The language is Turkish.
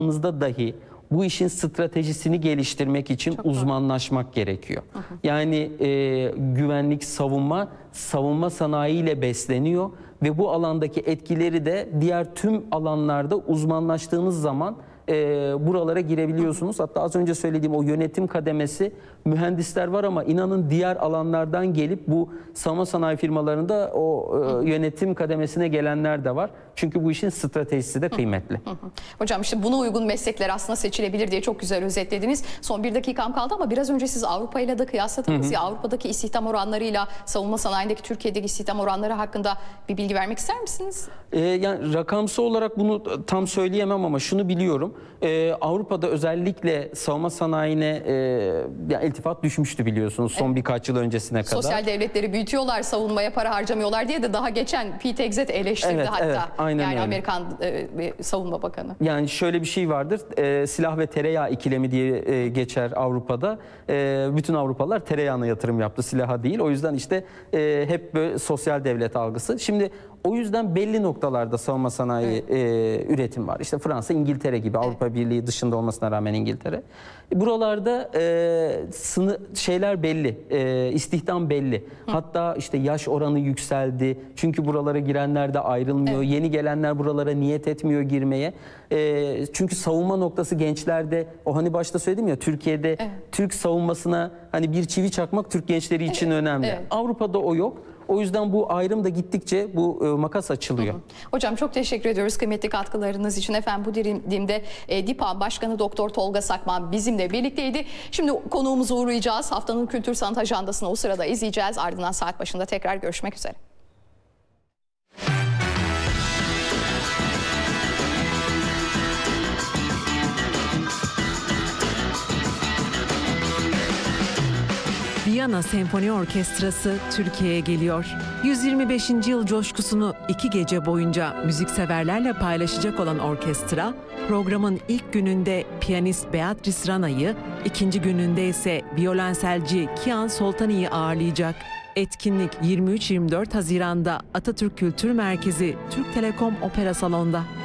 dahi bu işin stratejisini geliştirmek için uzmanlaşmak gerekiyor. Yani güvenlik, savunma sanayiyle besleniyor ve bu alandaki etkileri de diğer tüm alanlarda uzmanlaştığınız zaman buralara girebiliyorsunuz. Hatta az önce söylediğim o yönetim kademesi, mühendisler var ama inanın diğer alanlardan gelip bu savunma sanayi firmalarında o yönetim kademesine gelenler de var. Çünkü bu işin stratejisi de kıymetli. Hocam işte buna uygun meslekler aslında seçilebilir diye çok güzel özetlediniz. Son 1 dakikam kaldı ama biraz önce siz Avrupa ile de kıyasladınız ya, Avrupa'daki istihdam oranlarıyla savunma sanayindeki Türkiye'deki istihdam oranları hakkında bir bilgi vermek ister misiniz? Yani rakamsal olarak bunu tam söyleyemem ama şunu biliyorum. Avrupa'da özellikle savunma sanayine iltifat düşmüştü biliyorsunuz son birkaç yıl öncesine kadar. Sosyal devletleri büyütüyorlar, savunmaya para harcamıyorlar diye de daha geçen Pete Hegseth eleştirdi hatta. Evet, aynen yani öyle. Amerikan savunma bakanı. Yani şöyle bir şey vardır. Silah ve tereyağı ikilemi diye geçer Avrupa'da. Bütün Avrupalılar tereyağına yatırım yaptı, silaha değil. O yüzden işte hep böyle sosyal devlet algısı. Şimdi o yüzden belli noktalarda savunma sanayi üretim var. İşte Fransa, İngiltere gibi, Avrupa Birliği dışında olmasına rağmen İngiltere. Buralarda şeyler belli, istihdam belli. Hatta işte yaş oranı yükseldi. Çünkü buralara girenler de ayrılmıyor. Yeni gelenler buralara niyet etmiyor girmeye. Çünkü savunma noktası gençlerde, o hani başta söyledim ya, Türkiye'de Türk savunmasına hani bir çivi çakmak Türk gençleri için önemli. Avrupa'da o yok. O yüzden bu ayrım da gittikçe bu makas açılıyor. Hocam çok teşekkür ediyoruz kıymetli katkılarınız için. Efendim bu dilimde DİPA Başkanı Doktor Tolga Sakman bizimle birlikteydi. Şimdi konuğumuza uğrayacağız. Haftanın Kültür Sanat Ajandası'nı o sırada izleyeceğiz. Ardından saat başında tekrar görüşmek üzere. Viyana Senfoni Orkestrası Türkiye'ye geliyor. 125. yıl coşkusunu 2 gece boyunca müzikseverlerle paylaşacak olan orkestra, programın ilk gününde piyanist Beatrice Rana'yı, ikinci gününde ise violonselci Kian Soltani'yi ağırlayacak. Etkinlik 23-24 Haziran'da Atatürk Kültür Merkezi Türk Telekom Opera Salonu'nda.